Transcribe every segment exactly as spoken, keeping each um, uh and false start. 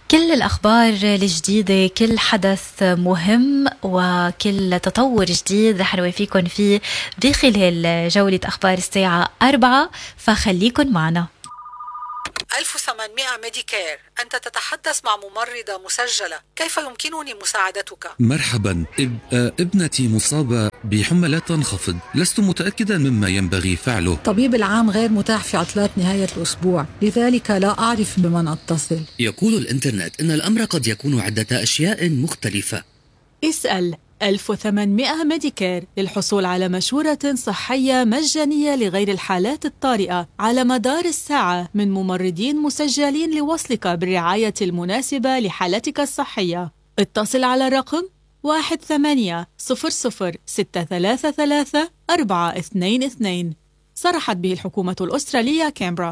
كل الأخبار الجديدة، كل حدث مهم وكل تطور جديد رح نوافيكم فيه بخلال جولة أخبار الساعة أربعة، فخليكن معنا. ألف وثمانمائة ميديكير، أنت تتحدث مع ممرضة مسجلة، كيف يمكنني مساعدتك؟ مرحبا، إب... ابنتي مصابة بحمى لا تنخفض، لست متأكدا مما ينبغي فعله. طبيب العام غير متاح في عطلات نهاية الأسبوع، لذلك لا أعرف بمن أتصل. يقول الإنترنت إن الأمر قد يكون عدة أشياء مختلفة. اسأل ألف وثمانمائة ميديكير للحصول على مشورة صحية مجانية لغير الحالات الطارئة على مدار الساعة من ممرضين مسجلين لوصلك بالرعاية المناسبة لحالتك الصحية. اتصل على الرقم واحد ثمانية صفر صفر ستة ثلاثة ثلاثة أربعة اثنين اثنين. صرحت به الحكومة الأسترالية كامبرا.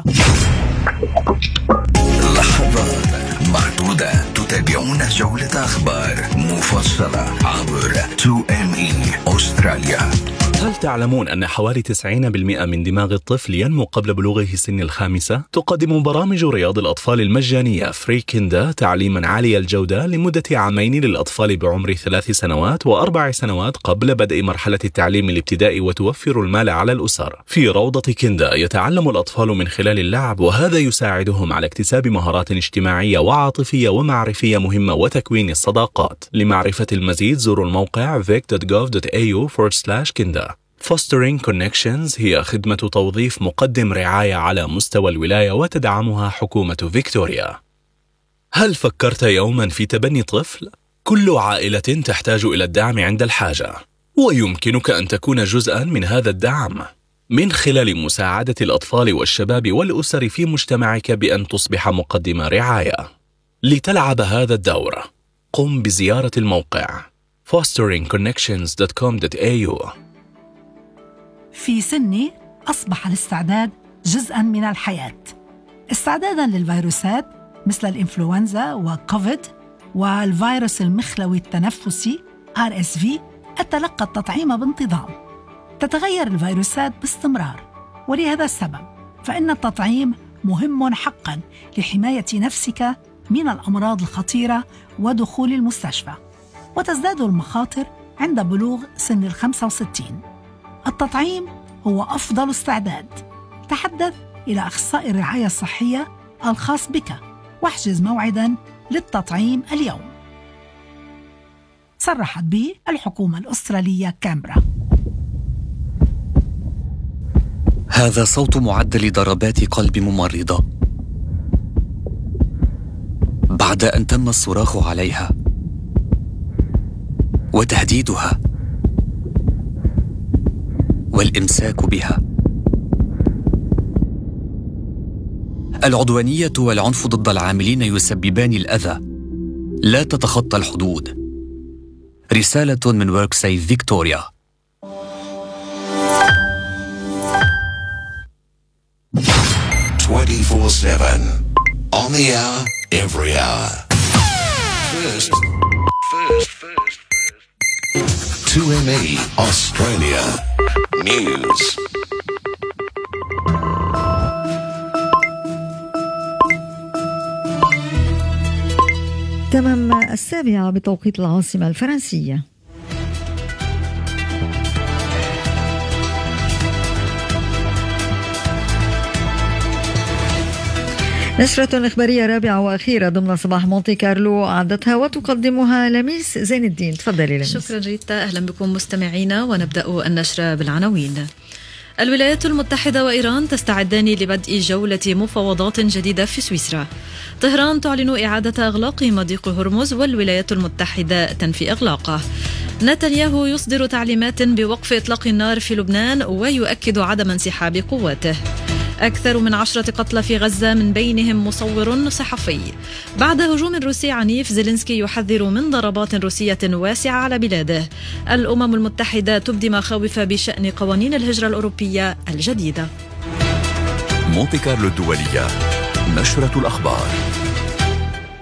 لحظات معدودة تتابعون جولة أخبار مفصلة عبر تو إم إي أستراليا. هل تعلمون أن حوالي تسعين بالمئة من دماغ الطفل ينمو قبل بلوغه سن الخامسة؟ تقدم برامج رياض الأطفال المجانية فري كيندا تعليما عالي الجودة لمدة عامين للأطفال بعمر ثلاث سنوات وأربع سنوات قبل بدء مرحلة التعليم الابتدائي، وتوفر المال على الأسر. في روضة كيندا يتعلم الأطفال من خلال اللعب، وهذا يساعدهم على اكتساب مهارات اجتماعية وعاطفية ومعرفية مهمة وتكوين الصداقات. لمعرفة المزيد زوروا الموقع vic dot gov dot a u forward slash kinda. Fostering Connections هي خدمة توظيف مقدم رعاية على مستوى الولاية وتدعمها حكومة فيكتوريا. هل فكرت يوما في تبني طفل؟ كل عائلة تحتاج إلى الدعم عند الحاجة، ويمكنك أن تكون جزءا من هذا الدعم من خلال مساعدة الأطفال والشباب والأسر في مجتمعك بأن تصبح مقدم رعاية. لتلعب هذا الدور قم بزيارة الموقع fostering connections dot com dot a u. في سني أصبح الاستعداد جزءاً من الحياة، استعداداً للفيروسات مثل الإنفلونزا وكوفيد والفيروس المخلوي التنفسي آر إس في. أتلقى التطعيم بانتظام. تتغير الفيروسات باستمرار، ولهذا السبب فإن التطعيم مهم حقاً لحماية نفسك من الأمراض الخطيرة ودخول المستشفى، وتزداد المخاطر عند بلوغ سن الخمسة وستين. التطعيم هو أفضل استعداد. تحدث إلى أخصائي الرعاية الصحية الخاص بك واحجز موعداً للتطعيم اليوم. صرحت به الحكومة الأسترالية كامبرا. هذا صوت معدل ضربات قلب ممرضة بعد أن تم الصراخ عليها وتهديدها والإمساك بها. العدوانية والعنف ضد العاملين يسببان الأذى، لا تتخطى الحدود. رسالة من وركسيف فيكتوريا. twenty-four seven on the hour, every hour. First, first, first, first. two M E Australia News. تمام السابعة بتوقيت العاصمة الفرنسية. نشرة إخبارية رابعة وأخيرة ضمن صباح مونتي كارلو أعدتها وتقدمها لميس زين الدين. تفضلي لميس. شكرا ريتا، أهلا بكم مستمعينا، ونبدأ النشرة بالعناوين. الولايات المتحدة وإيران تستعدان لبدء جولة مفاوضات جديدة في سويسرا. طهران تعلن إعادة إغلاق مضيق هرمز، والولايات المتحدة تنفي إغلاقه. نتنياهو يصدر تعليمات بوقف إطلاق النار في لبنان ويؤكد عدم انسحاب قواته. أكثر من عشرة قتلى في غزة، من بينهم مصور صحفي. بعد هجوم روسي عنيف، زيلينسكي يحذر من ضربات روسية واسعة على بلاده. الأمم المتحدة تبدي مخاوف بشأن قوانين الهجرة الأوروبية الجديدة. مونتي كارلو الدولية، نشرة الأخبار.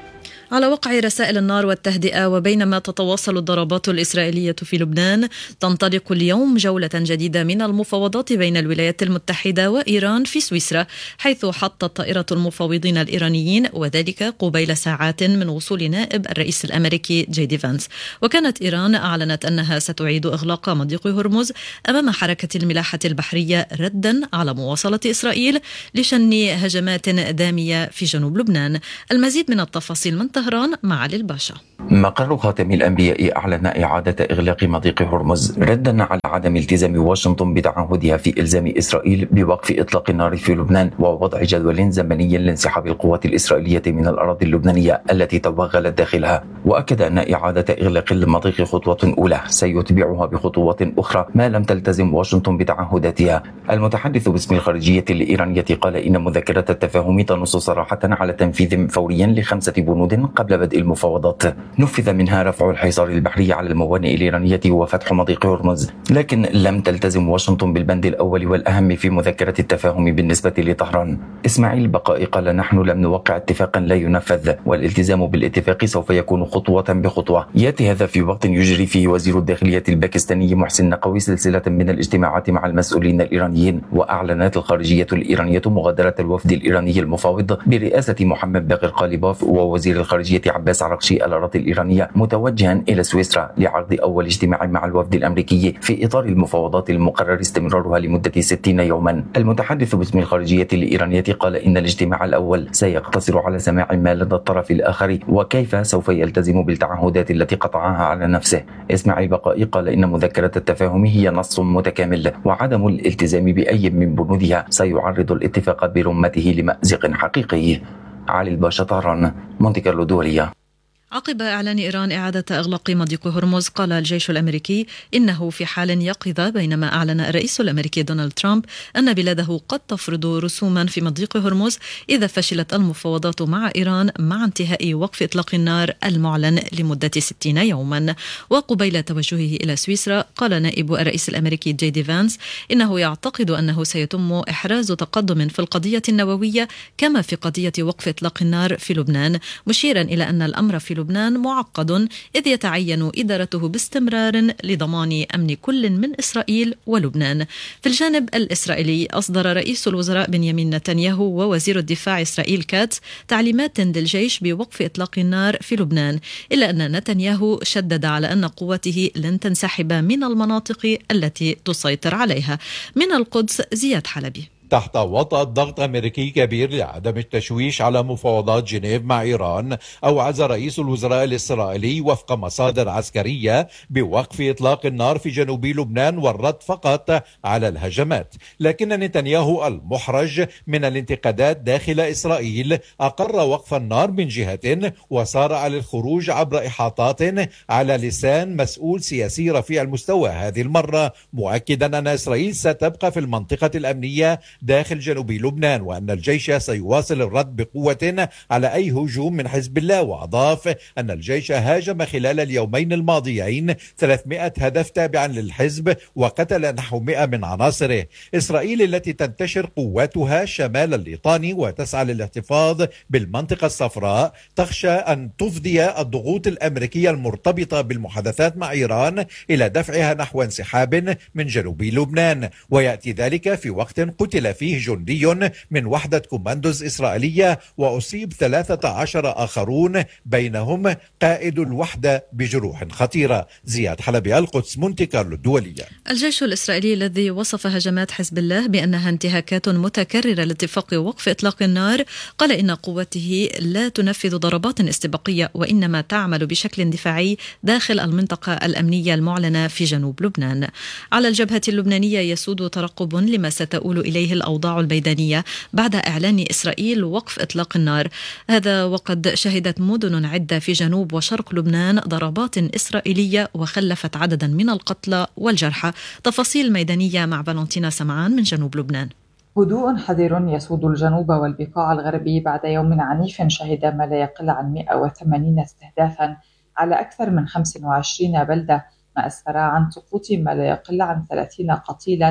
على وقع رسائل النار والتهدئة، وبينما تتواصل الضربات الإسرائيلية في لبنان، تنطلق اليوم جولة جديدة من المفاوضات بين الولايات المتحدة وإيران في سويسرا، حيث حطت طائرة المفاوضين الإيرانيين، وذلك قبيل ساعات من وصول نائب الرئيس الأمريكي جي دي فانس. وكانت إيران أعلنت أنها ستعيد إغلاق مضيق هرمز أمام حركة الملاحة البحرية ردا على مواصلة إسرائيل لشن هجمات دامية في جنوب لبنان. المزيد من التفاصيل من طهران مع علي الباشا. مقر خاتم الأنبياء أعلن إعادة إغلاق مضيق هرمز ردا على عدم التزام واشنطن بتعهدها في إلزام إسرائيل بوقف إطلاق النار في لبنان ووضع جدول زمني لانسحاب القوات الإسرائيلية من الأراضي اللبنانية التي توغلت داخلها. وأكد أن إعادة إغلاق المضيق خطوة أولى سيتبعها بخطوات أخرى ما لم تلتزم واشنطن بتعهداتها. المتحدث باسم الخارجية الإيرانية قال إن مذكرة التفاهم تنص صراحة على تنفيذ فوري لخمسة بنود قبل بدء المفاوضات، نفذ منها رفع الحصار البحري على الموانئ الإيرانية وفتح مضيق هرمز، لكن لم تلتزم واشنطن بالبند الأول والأهم في مذكرة التفاهم بالنسبة لطهران. إسماعيل بقائي قال: نحن لم نوقع اتفاقا لا ينفذ، والالتزام بالاتفاق سوف يكون خطوة بخطوة. يأتي هذا في وقت يجري فيه وزير الداخلية الباكستاني محسن نقوي سلسلة من الاجتماعات مع المسؤولين الإيرانيين. وأعلنت الخارجية الإيرانية مغادرة الوفد الإيراني المفاوض برئاسة محمد باقر قاليباف ووزير الخارجية عباس عراقشي الأراضي الإيرانية متوجها إلى سويسرا لعقد أول اجتماع مع الوفد الأمريكي في إطار المفاوضات المقرر استمرارها لمدة ستين يوما. المتحدث باسم الخارجية الإيرانية قال إن الاجتماع الأول سيقتصر على سماع ما لدى الطرف الآخر وكيف سوف يلتزم بالتعهدات التي قطعها على نفسه. إسماعيل بقائي قال إن مذكرة التفاهم هي نص متكامل، وعدم الالتزام بأي من بنودها سيعرض الاتفاق برمته لمأزق حقيقي. علي الباشا، طهران، مونتي كارلو دولية. عقب إعلان إيران إعادة إغلاق مضيق هرمز، قال الجيش الأمريكي إنه في حال يقظة، بينما أعلن الرئيس الأمريكي دونالد ترامب أن بلاده قد تفرض رسوما في مضيق هرمز إذا فشلت المفاوضات مع إيران مع انتهاء وقف إطلاق النار المعلن لمدة ستين يوما. وقبيل توجهه إلى سويسرا، قال نائب الرئيس الأمريكي جي دي فانس إنه يعتقد أنه سيتم إحراز تقدم في القضية النووية كما في قضية وقف إطلاق النار في لبنان، مشيرا إلى أن الأمر في لبنان معقد إذ يتعين إدارته باستمرار لضمان أمن كل من إسرائيل ولبنان. في الجانب الإسرائيلي، أصدر رئيس الوزراء بنيامين نتنياهو ووزير الدفاع إسرائيل كاتس تعليمات للجيش بوقف إطلاق النار في لبنان، إلا أن نتنياهو شدد على أن قوته لن تنسحب من المناطق التي تسيطر عليها. من القدس، زياد حلبي. تحت وطأة ضغط أمريكي كبير لعدم التشويش على مفاوضات جنيف مع إيران، أوعز رئيس الوزراء الإسرائيلي وفق مصادر عسكرية بوقف إطلاق النار في جنوب لبنان والرد فقط على الهجمات. لكن نتنياهو المحرج من الانتقادات داخل إسرائيل أقر وقف النار من جهة، وصارع للخروج عبر إحاطات على لسان مسؤول سياسي رفيع المستوى هذه المرة، مؤكدا أن إسرائيل ستبقى في المنطقة الأمنية داخل جنوب لبنان، وأن الجيش سيواصل الرد بقوة على أي هجوم من حزب الله. وأضاف أن الجيش هاجم خلال اليومين الماضيين ثلاثمائة هدف تابعا للحزب وقتل نحو مئة من عناصره. إسرائيل التي تنتشر قواتها شمال الليطاني وتسعى للاحتفاظ بالمنطقة الصفراء تخشى أن تفضي الضغوط الأمريكية المرتبطة بالمحادثات مع إيران إلى دفعها نحو انسحاب من جنوب لبنان، ويأتي ذلك في وقت قتل فيه جندي من وحدة كوماندوز إسرائيلية وأصيب ثلاثة عشر آخرون بينهم قائد الوحدة بجروح خطيرة. زياد حلبي، القدس، مونتي كارلو الدولية. الجيش الإسرائيلي الذي وصف هجمات حزب الله بأنها انتهاكات متكررة لاتفاق وقف إطلاق النار، قال إن قوته لا تنفذ ضربات استباقية وإنما تعمل بشكل دفاعي داخل المنطقة الأمنية المعلنة في جنوب لبنان. على الجبهة اللبنانية يسود ترقب لما ستؤول إليه الأوضاع الميدانية بعد إعلان إسرائيل وقف إطلاق النار، هذا وقد شهدت مدن عدة في جنوب وشرق لبنان ضربات إسرائيلية وخلفت عددا من القتلى والجرحى. تفاصيل ميدانية مع فالنتينا سمعان من جنوب لبنان. هدوء حذر يسود الجنوب والبقاع الغربي بعد يوم عنيف شهد ما لا يقل عن مئة وثمانين استهدافا على أكثر من خمس وعشرين بلدة، ما أسفر عن سقوط ما لا يقل عن ثلاثين قتيلا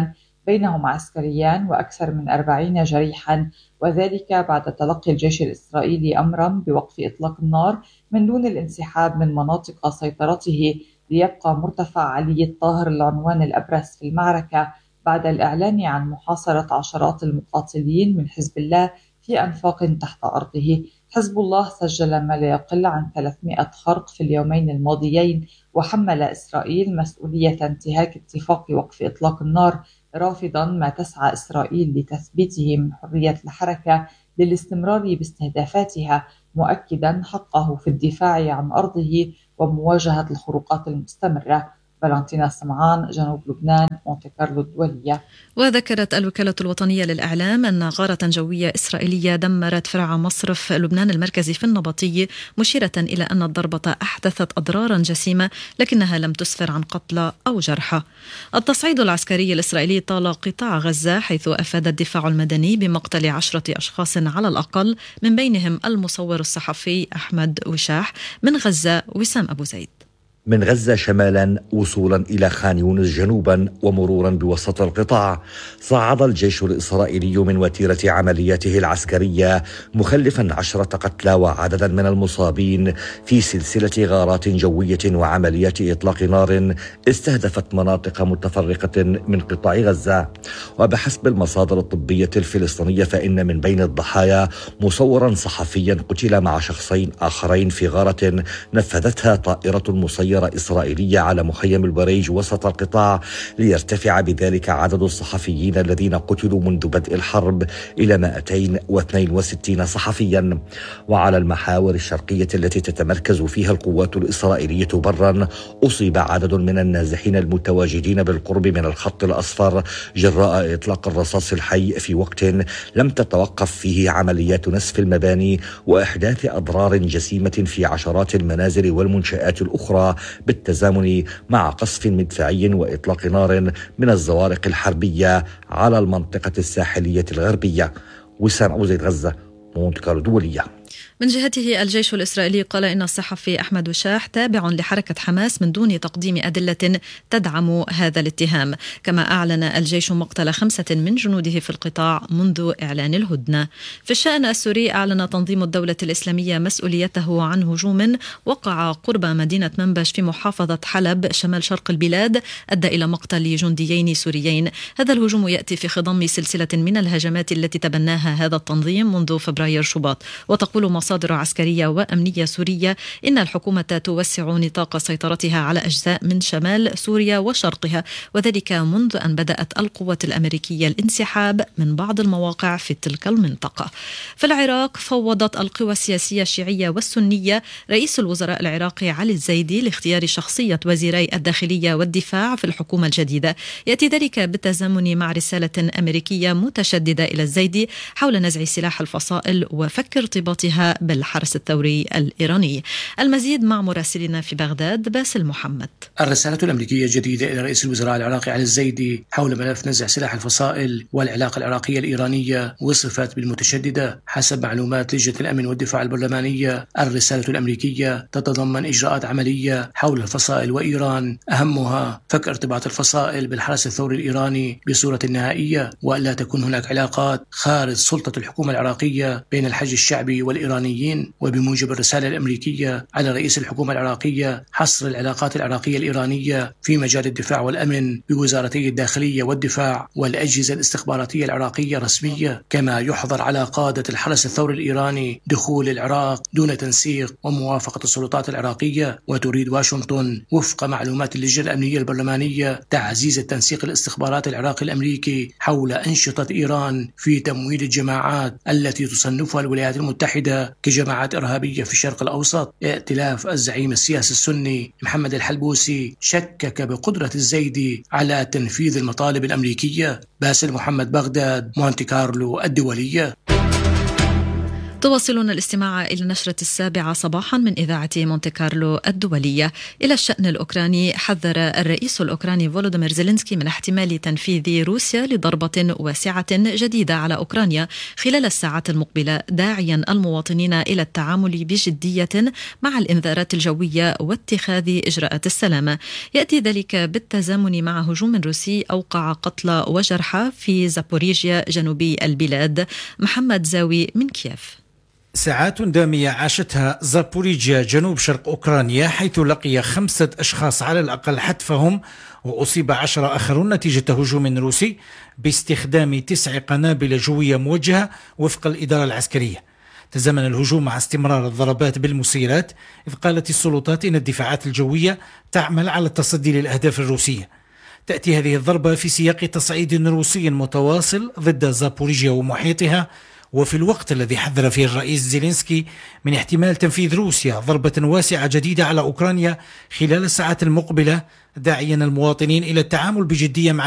بينهم عسكريان وأكثر من أربعين جريحا، وذلك بعد تلقي الجيش الإسرائيلي أمرا بوقف إطلاق النار من دون الانسحاب من مناطق سيطرته، ليبقى مرتفع علي الطاهر العنوان الأبرز في المعركة بعد الإعلان عن محاصرة عشرات المقاتلين من حزب الله في أنفاق تحت أرضه. حزب الله سجل ما لا يقل عن ثلاثمائة خرق في اليومين الماضيين، وحمل إسرائيل مسؤولية انتهاك اتفاق وقف إطلاق النار، رافضا ما تسعى إسرائيل لتثبيته من حرية الحركة للاستمرار باستهدافاتها، مؤكدا حقه في الدفاع عن أرضه ومواجهة الخروقات المستمرة. فالنتينا سمعان، جنوب لبنان، مونتي كارلو الدولية. وذكرت الوكالة الوطنية للإعلام أن غارة جوية إسرائيلية دمرت فرع مصرف لبنان المركزي في النبطية، مشيرة إلى أن الضربة أحدثت أضرارا جسيمة لكنها لم تسفر عن قتلى أو جرحى. التصعيد العسكري الإسرائيلي طال قطاع غزة، حيث أفاد الدفاع المدني بمقتل عشرة أشخاص على الأقل، من بينهم المصور الصحفي أحمد وشاح. من غزة وسام أبو زيد. من غزة شمالا وصولا إلى خان يونس جنوبا ومرورا بوسط القطاع، صعد الجيش الإسرائيلي من وتيرة عملياته العسكرية مخلفا عشرة قتلى وعددا من المصابين في سلسلة غارات جوية وعمليات إطلاق نار استهدفت مناطق متفرقة من قطاع غزة. وبحسب المصادر الطبية الفلسطينية فإن من بين الضحايا مصورا صحفيا قتل مع شخصين آخرين في غارة نفذتها طائرة مسيرة إسرائيلية على مخيم البريج وسط القطاع، ليرتفع بذلك عدد الصحفيين الذين قتلوا منذ بدء الحرب إلى مئتين واثنين وستين صحفيا. وعلى المحاور الشرقية التي تتمركز فيها القوات الإسرائيلية برا، أصيب عدد من النازحين المتواجدين بالقرب من الخط الأصفر جراء إطلاق الرصاص الحي في وقت لم تتوقف فيه عمليات نسف المباني وإحداث أضرار جسيمة في عشرات المنازل والمنشآت الأخرى، بالتزامن مع قصف مدفعي وإطلاق نار من الزوارق الحربية على المنطقة الساحلية الغربية. وسام أبو زيد، غزة، مونتي كارلو الدولية. من جهته الجيش الإسرائيلي قال إن الصحفي أحمد وشاح تابع لحركة حماس من دون تقديم أدلة تدعم هذا الاتهام. كما أعلن الجيش مقتل خمسة من جنوده في القطاع منذ إعلان الهدنة. في الشأن السوري، أعلن تنظيم الدولة الإسلامية مسؤوليته عن هجوم وقع قرب مدينة منبج في محافظة حلب شمال شرق البلاد أدى إلى مقتل جنديين سوريين. هذا الهجوم يأتي في خضم سلسلة من الهجمات التي تبناها هذا التنظيم منذ فبراير شباط. وتقول مصادر عسكرية وأمنية سورية إن الحكومة توسع نطاق سيطرتها على أجزاء من شمال سوريا وشرقها، وذلك منذ أن بدأت القوات الأمريكية الانسحاب من بعض المواقع في تلك المنطقة. في العراق، فوضت القوى السياسية الشيعية والسنية رئيس الوزراء العراقي علي الزيدي لاختيار شخصية وزيري الداخلية والدفاع في الحكومة الجديدة. يأتي ذلك بالتزامن مع رسالة أمريكية متشددة إلى الزيدي حول نزع سلاح الفصائل وفك ارتباطها بالحرس الثوري الإيراني. المزيد مع مراسلنا في بغداد باسل محمد. الرسالة الأمريكية الجديدة إلى رئيس الوزراء العراقي علي الزيدي حول ملف نزع سلاح الفصائل والعلاقة العراقية الإيرانية وصفت بالمتشددة. حسب معلومات لجنة الأمن والدفاع البرلمانية، الرسالة الأمريكية تتضمن إجراءات عملية حول الفصائل وإيران، أهمها فك ارتباط الفصائل بالحرس الثوري الإيراني بصورة نهائية، وألا تكون هناك علاقات خارج سلطة الحكومة العراقية بين الحج الشعبي والإيرانيين. وبموجب الرسالة الأمريكية، على رئيس الحكومة العراقية حصر العلاقات العراقية الإيرانية في مجال الدفاع والأمن بوزارتي الداخلية والدفاع والأجهزة الاستخباراتية العراقية رسمية، كما يحظر على قادة الحرس الثوري الإيراني دخول العراق دون تنسيق وموافقة السلطات العراقية. وتريد واشنطن وفق معلومات اللجنة الأمنية البرلمانية تعزيز التنسيق الاستخباراتي العراقي الأمريكي حول أنشطة إيران في تمويل الجماعات التي تصنفها الولايات المتحدة كجماعات إرهابية في الشرق الأوسط. ائتلاف الزعيم السياسي السني محمد الحلبوسي شكك بقدرة الزيدي على تنفيذ المطالب الأمريكية. باسل محمد، بغداد، مونتي كارلو الدولية. تواصلون الاستماع إلى النشرة السابعة صباحا من إذاعة مونte كارلو الدولية. إلى الشأن الأوكراني، حذر الرئيس الأوكراني فولوديمير زيلينسكي من احتمال تنفيذ روسيا لضربة واسعة جديدة على أوكرانيا خلال الساعات المقبلة، داعيا المواطنين إلى التعامل بجدية مع الإنذارات الجوية واتخاذ إجراءات السلامة. يأتي ذلك بالتزامن مع هجوم روسي أوقع قتلى وجرحى في زابوريجيا جنوبي البلاد. محمد زاوي من كييف. ساعات دامية عاشتها زابوريجيا جنوب شرق أوكرانيا، حيث لقي خمسة أشخاص على الأقل حتفهم، وأصيب عشرة آخرون نتيجة هجوم روسي باستخدام تسع قنابل جوية موجهة وفق الإدارة العسكرية. تزامن الهجوم مع استمرار الضربات بالمسيرات، إذ قالت السلطات إن الدفاعات الجوية تعمل على التصدي للأهداف الروسية. تأتي هذه الضربة في سياق تصعيد روسي متواصل ضد زابوريجيا ومحيطها، وفي الوقت الذي حذر فيه الرئيس زيلينسكي من احتمال تنفيذ روسيا ضربة واسعة جديدة على أوكرانيا خلال الساعات المقبلة، داعيا المواطنين إلى التعامل بجدية مع